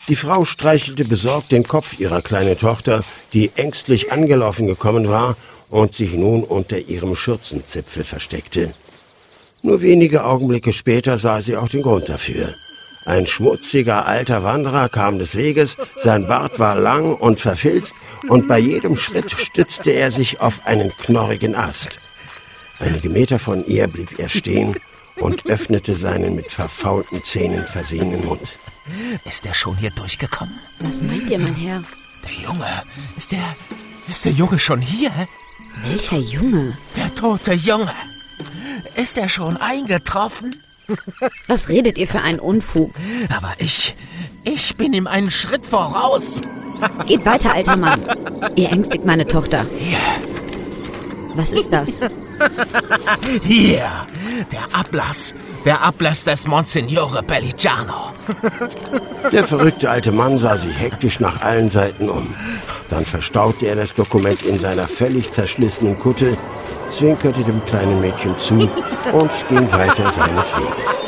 Die Frau streichelte besorgt den Kopf ihrer kleinen Tochter, die ängstlich angelaufen gekommen war und sich nun unter ihrem Schürzenzipfel versteckte. Nur wenige Augenblicke später sah sie auch den Grund dafür. Ein schmutziger alter Wanderer kam des Weges, sein Bart war lang und verfilzt und bei jedem Schritt stützte er sich auf einen knorrigen Ast. Einige Meter von ihr blieb er stehen und öffnete seinen mit verfaulten Zähnen versehenen Mund. Ist der schon hier durchgekommen? Was meint ihr, mein Herr? Der Junge, ist der Junge schon hier? Welcher Junge? Der tote Junge. Ist er schon eingetroffen? Was redet ihr für einen Unfug? Aber ich bin ihm einen Schritt voraus. Geht weiter, alter Mann. Ihr ängstigt meine Tochter. Hier. Was ist das? Hier, der Ablass des Monsignore Belligiano. Der verrückte alte Mann sah sich hektisch nach allen Seiten um. Dann verstaute er das Dokument in seiner völlig zerschlissenen Kutte, zwinkerte dem kleinen Mädchen zu und ging weiter seines Weges.